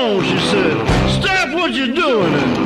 on, she said. Stop what you're doing and